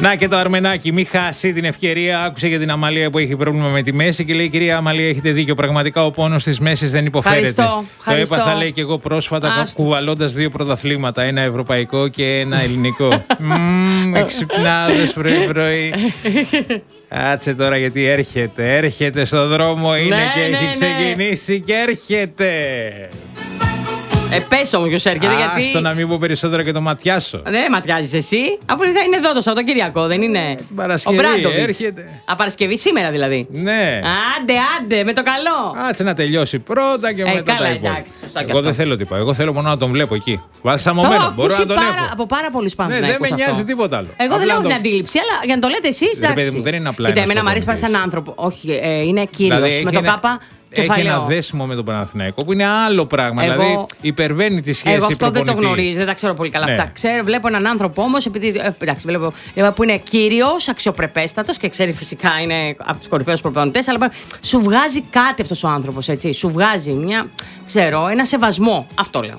Να και το Αρμενάκι, μην χάσει την ευκαιρία. Άκουσε για την Αμαλία που έχει πρόβλημα με τη μέση και λέει: Κυρία Αμαλία, έχετε δίκιο. Πραγματικά ο πόνος της μέσης δεν υποφέρεται. Ευχαριστώ. Το έπαθα, λέει, και εγώ πρόσφατα κουβαλώντας 2 πρωταθλήματα. Ένα ευρωπαϊκό και ένα ελληνικό. Εξυπνάδες πρωί-πρωί. Κάτσε τώρα γιατί έρχεται στο δρόμο, είναι και έχει ξεκινήσει και έρχεται. Πες όμως ποιος έρχεται, γιατί. Άστο να μην πω περισσότερο και το ματιάσω. Δεν ματιάζεις εσύ, αφού θα είναι εδώ το Σαββατοκύριακο, δεν είναι. Την Παρασκευή έρχεται. Παρασκευή σήμερα δηλαδή. Ναι. Άντε, με το καλό. Κάτσε να τελειώσει πρώτα και μετά τα υπόλοιπα. Εγώ δεν θέλω τίποτα. Εγώ θέλω μόνο να τον βλέπω εκεί. Βαλσαμωμένο. Μπορώ να τον έχω. Από πάρα πολλού πάντων. Ναι, δεν με νοιάζει τίποτα άλλο. Εγώ δεν έχω την αντίληψη, αλλά για να το λέτε εσείς. Δεν μου είναι απλά. Κοίτα, εμένα μου αρέσει σαν άνθρωπο. Όχι, είναι κύριος με το κάπα. Έχει ένα δέσιμο με τον Παναθηναϊκό που είναι άλλο πράγμα. Δηλαδή υπερβαίνει τη σχέση. Εγώ αυτό δεν το γνωρίζω, δεν τα ξέρω πολύ καλά αυτά. Βλέπω έναν άνθρωπο όμως, επειδή. Εντάξει, βλέπω που είναι κύριος, αξιοπρεπέστατος και ξέρει φυσικά είναι από τους κορυφαίους προπονητές, αλλά σου βγάζει κάτι αυτός ο άνθρωπος, έτσι. Σου βγάζει ένα σεβασμό. Αυτό λέω.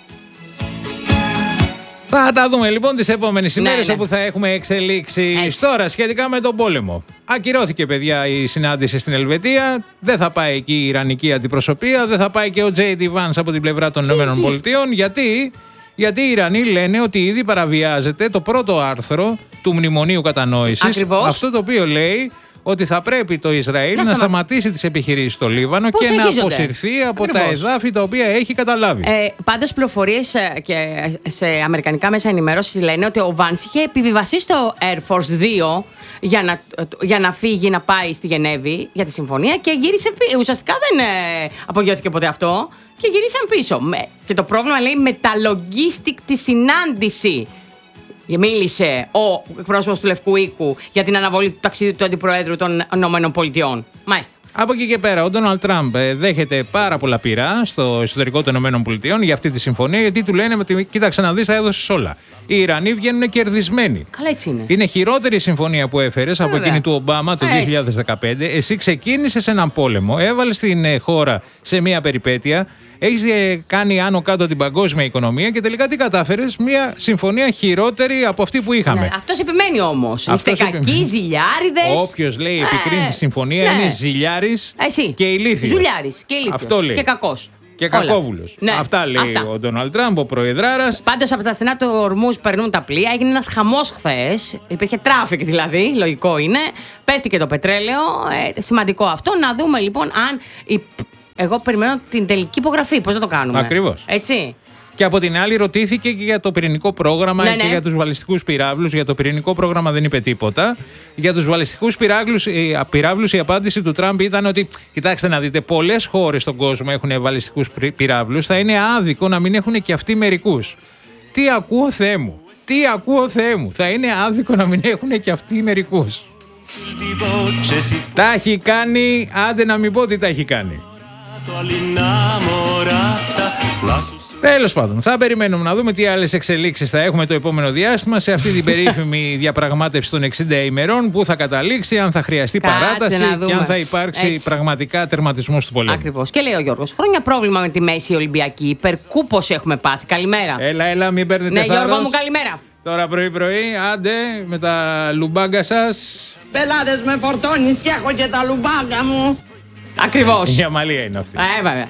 Θα τα δούμε λοιπόν τις επόμενες ημέρες όπου θα έχουμε εξελίξεις. Τώρα σχετικά με τον πόλεμο. Ακυρώθηκε, παιδιά, η συνάντηση στην Ελβετία. Δεν θα πάει εκεί η Ιρανική αντιπροσωπεία. Δεν θα πάει και ο J.D. Vance από την πλευρά των ΗΠΑ. Γιατί οι Ιρανοί λένε ότι ήδη παραβιάζεται το πρώτο άρθρο του Μνημονίου Κατανόησης. Ακριβώς. Αυτό το οποίο λέει ότι θα πρέπει το Ισραήλ να σταματήσει τις επιχειρήσεις στο Λίβανο και να αποσυρθεί από τα εδάφη τα οποία έχει καταλάβει. Πάντως πληροφορίες και σε αμερικανικά μέσα ενημέρωσης λένε ότι ο Βάνς είχε επιβιβαστεί στο Air Force 2 για να φύγει, να πάει στη Γενέβη για τη συμφωνία και γύρισε πίσω. Ουσιαστικά δεν απογειώθηκε ποτέ αυτό και γυρίσαν πίσω. Και το πρόβλημα, λέει, με τα logistic τη συνάντηση. Μίλησε ο εκπρόσωπος του Λευκού Οίκου για την αναβολή του ταξιδιού του Αντιπροέδρου των ΗΠΑ. Μάλιστα. Από εκεί και πέρα, ο Ντόναλντ Τραμπ δέχεται πάρα πολλά πειρά στο εσωτερικό των ΗΠΑ για αυτή τη συμφωνία, γιατί του λένε ότι κοίταξε να δεις, θα έδωσες όλα. Οι Ιρανοί βγαίνουν κερδισμένοι. Καλά, έτσι είναι. Είναι χειρότερη η συμφωνία που έφερες από εκείνη του Ομπάμα το 2015. Εσύ ξεκίνησες έναν πόλεμο, έβαλες την χώρα σε μια περιπέτεια. Έχεις κάνει άνω κάτω την παγκόσμια οικονομία και τελικά τι κατάφερες? Μια συμφωνία χειρότερη από αυτή που είχαμε. Ναι, αυτός επιμένει όμως. Είστε κακοί, ζηλιάριδες. Όποιος λέει επικρίνει τη συμφωνία είναι ζηλιάρης και ηλίθιος. Ζηλιάρης και ηλίθιος. Αυτό λέει. Και κακός. Και κακόβουλος. Ναι, αυτά λέει ο Ντόναλντ Τραμπ, ο προεδράρας. Πάντως από τα στενά του Ορμούζ περνούν τα πλοία. Έγινε ένας χαμός χθες. Υπήρχε τράφικ δηλαδή, λογικό είναι. Πέφτηκε το πετρέλαιο. Σημαντικό αυτό. Να δούμε λοιπόν αν. Εγώ περιμένω την τελική υπογραφή. Πώς θα το κάνουμε? Ακριβώς. Έτσι. Και από την άλλη ρωτήθηκε και για το πυρηνικό πρόγραμμα και για τους βαλιστικούς πυράβλους. Για το πυρηνικό πρόγραμμα δεν είπε τίποτα. Για τους βαλιστικούς πυράβλους η απάντηση του Τραμπ ήταν ότι κοιτάξτε να δείτε, πολλές χώρες στον κόσμο έχουν βαλιστικούς πυράβλους. Θα είναι άδικο να μην έχουν και αυτοί μερικούς. Τι ακούω, Θεέ μου? Θα είναι άδικο να μην έχουν και αυτοί μερικούς. Τα έχει κάνει, άντε να μην πω τι τα έχει κάνει. Τέλος πάντων, θα περιμένουμε να δούμε τι άλλες εξελίξεις θα έχουμε το επόμενο διάστημα σε αυτή την περίφημη διαπραγμάτευση των 60 ημερών που θα καταλήξει, αν θα χρειαστεί παράταση και αν θα υπάρξει πραγματικά τερματισμός του πολέμου. Ακριβώς. Και λέει ο Γιώργος, χρόνια πρόβλημα με τη Μέση Ολυμπιακή. Υπερκούπωση έχουμε πάθει. Καλημέρα. Έλα, μην παίρνετε θάρρος. Ναι, Γιώργο μου, καλημέρα. Τώρα πρωί-πρωί, άντε με τα λουμπάγκα σας. Πελάτες με φορτώνεις και έχω και τα λουμπάγκα μου. Ακριβώς. Η Αμαλία είναι αυτή. Βέβαια.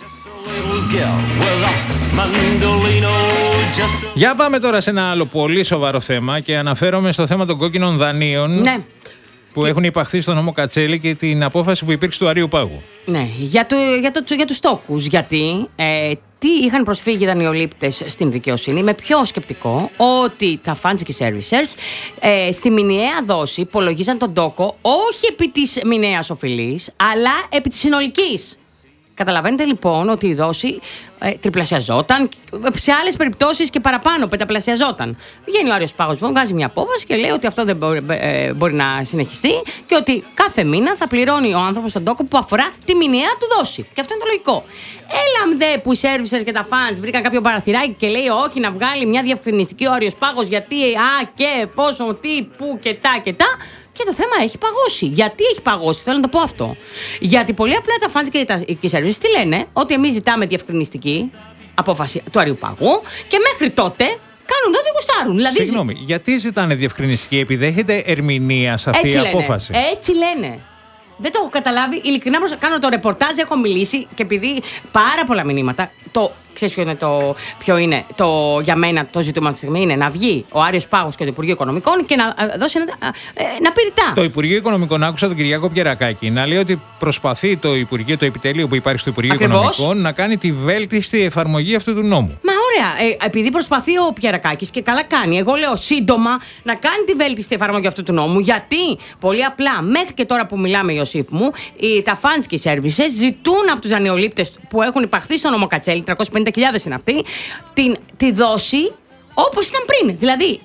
Για πάμε τώρα σε ένα άλλο πολύ σοβαρό θέμα και αναφέρομαι στο θέμα των κόκκινων δανείων. Ναι. Που έχουν υπαχθεί στον νόμο Κατσέλη και την απόφαση που υπήρξε του Αρείου Πάγου. Ναι, για τους τόκους. Γιατί τι είχαν προσφύγει οι δανειολήπτες στην δικαιοσύνη με πιο σκεπτικό ότι τα funds και servicers στη μηνιαία δόση υπολογίζαν τον τόκο όχι επί της μηνιαίας οφειλής, αλλά επί της συνολικής. Καταλαβαίνετε λοιπόν ότι η δόση τριπλασιαζόταν, σε άλλες περιπτώσεις και παραπάνω, πενταπλασιαζόταν. Βγαίνει ο Άριος Πάγος, βγάζει μια απόφαση και λέει ότι αυτό δεν μπορεί να συνεχιστεί και ότι κάθε μήνα θα πληρώνει ο άνθρωπος τον τόκο που αφορά τη μηνιαία του δόση. Και αυτό είναι το λογικό. Έλα δε που οι servicers και τα fans βρήκαν κάποιο παραθυράκι και λέει όχι να βγάλει μια διευκρινιστική ο Άριος Πάγος γιατί και πόσο, τι, που και τα. Και το θέμα έχει παγώσει. Γιατί έχει παγώσει, θέλω να το πω αυτό. Γιατί πολύ απλά τα fans και οι services τι λένε, ότι εμείς ζητάμε διευκρινιστική απόφαση του Αρείου Πάγου και μέχρι τότε Κάνουν ό,τι γουστάρουν. Δηλαδή... Συγγνώμη, γιατί ζητάνε διευκρινιστική, επειδή έχετε ερμηνεία σε αυτή η απόφαση? Έτσι λένε. Δεν το έχω καταλάβει. Ειλικρινά, κάνω το ρεπορτάζ, έχω μιλήσει και επειδή πάρα πολλά μηνύματα. Ξέρεις ποιο είναι για μένα το ζήτημα τη στιγμή? Είναι να βγει ο Άριος Πάγος και το Υπουργείο Οικονομικών και να δώσει να πει ρητά. Το Υπουργείο Οικονομικών, άκουσα τον Κυριάκο Πιερακάκη να λέει ότι προσπαθεί το επιτέλειο που υπάρχει στο Υπουργείο Οικονομικών να κάνει τη βέλτιστη εφαρμογή αυτού του νόμου. Μα ωραία, επειδή προσπαθεί ο Πιερακάκης και καλά κάνει, εγώ λέω σύντομα να κάνει τη βέλτιστη εφαρμογή αυτού του νόμου. Γιατί πολύ απλά, μέχρι και τώρα που μιλάμε, Ιωσήφ μου, τα Fancy Services ζητούν από τους δανειολήπτες που έχουν υπαχθεί στο νόμο Κατσέλη, 350.000 είναι αυτοί, τη δόση όπως ήταν πριν. Δηλαδή,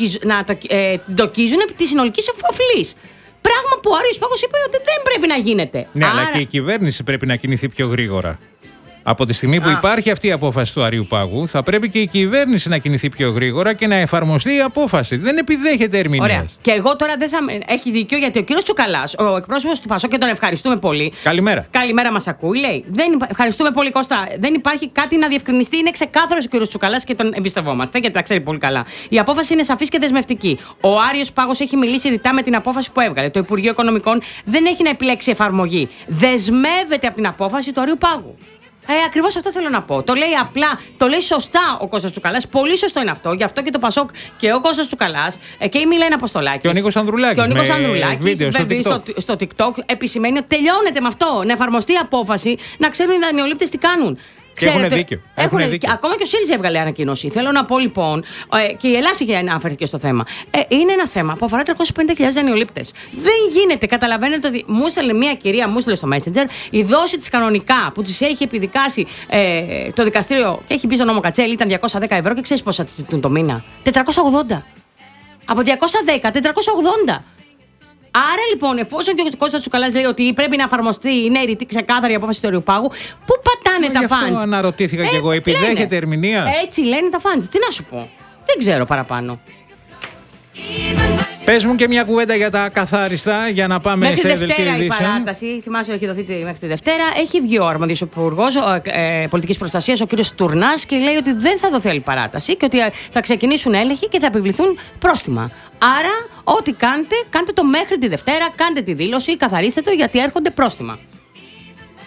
ντοκίζουν επί της συνολικής οφειλής. Πράγμα που ο Άριος Πάγος είπε ότι δεν πρέπει να γίνεται. Ναι, αλλά και η κυβέρνηση πρέπει να κινηθεί πιο γρήγορα. Από τη στιγμή που υπάρχει αυτή η απόφαση του Αρείου Πάγου, θα πρέπει και η κυβέρνηση να κινηθεί πιο γρήγορα και να εφαρμοστεί η απόφαση. Δεν επιδέχεται ερμηνεία. Ωραία. Και εγώ τώρα δεν θα. Έχει δίκιο, γιατί ο κύριος Τσουκαλάς, ο εκπρόσωπος του ΠΑΣΟΚ, και τον ευχαριστούμε πολύ. Καλημέρα. Καλημέρα, μας ακούει. Λέει: ευχαριστούμε πολύ, Κώστα. Δεν υπάρχει κάτι να διευκρινιστεί. Είναι ξεκάθαρος ο κύριος Τσουκαλάς και τον εμπιστευόμαστε, γιατί τα ξέρει πολύ καλά. Η απόφαση είναι σαφής και δεσμευτική. Ο Άριος Πάγος έχει μιλήσει ρητά με την απόφαση που έβγαλε. Το Υπουργείο Οικονομικών δεν έχει να επιλέξει εφαρμογή. Δεσμεύεται από την απόφαση του Αρείου Πάγου. Ακριβώς αυτό θέλω να πω. Το λέει απλά, το λέει σωστά ο Κώστας Τσουκαλάς. Πολύ σωστό είναι αυτό. Γι' αυτό και το ΠΑΣΟΚ και ο Κώστας Τσουκαλάς και η Μιλένα Αποστολάκη. Και ο Νίκος Ανδρουλάκης. Στο TikTok επισημαίνει ότι τελειώνεται με αυτό. Να εφαρμοστεί η απόφαση, να ξέρουν οι δανειολήπτες τι κάνουν. Έχουν δίκιο. Ακόμα και ο ΣΥΡΙΖΑ έβγαλε ανακοίνωση. Θέλω να πω λοιπόν, και η Ελλάδα είχε αναφερθεί στο θέμα. Είναι ένα θέμα που αφορά 350.000 δανειολήπτες. Δεν γίνεται. Καταλαβαίνετε ότι μου έστειλε μια κυρία, μου έστειλε στο Messenger, η δόση της κανονικά που της έχει επιδικάσει το δικαστήριο και έχει μπει στο νόμο Κατσέλη ήταν 210 ευρώ και ξέρεις πόσα της ζητούν το μήνα? 480. Από 210, 480. Άρα λοιπόν, εφόσον και ο Κώστας Τσουκαλάς λέει ότι πρέπει να εφαρμοστεί, είναι ρητή ξεκάθαρη η απόφαση του Αρείου Πάγου, πού πατάνε τα φαντς? Αυτό αναρωτήθηκα κι εγώ, επιδέχεται ερμηνεία. Έτσι λένε τα φαντς. Τι να σου πω. Δεν ξέρω παραπάνω. Πες μου και μια κουβέντα για τα καθάριστα, για να πάμε μέχρι σε δελτίο ειδήσεων. Η παράταση, θυμάσαι ότι έχει δοθεί μέχρι τη Δευτέρα. Έχει βγει ο αρμόδιος υπουργός πολιτικής προστασίας, ο κύριος Τουρνάς, και λέει ότι δεν θα δοθεί άλλη παράταση και ότι θα ξεκινήσουν έλεγχοι και θα επιβληθούν πρόστιμα. Άρα, ό,τι κάντε το μέχρι τη Δευτέρα, κάντε τη δήλωση, καθαρίστε το, γιατί έρχονται πρόστιμα.